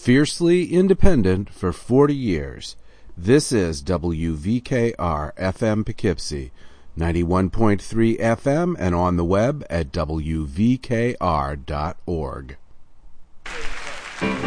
Fiercely independent for 40 years. This is WVKR FM Poughkeepsie, 91.3 FM, and on the web at WVKR.org.